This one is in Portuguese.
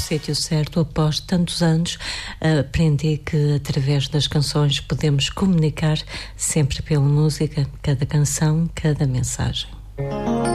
sítio certo. Após tantos anos, aprendi que através das canções podemos comunicar sempre pela música, cada canção, cada mensagem.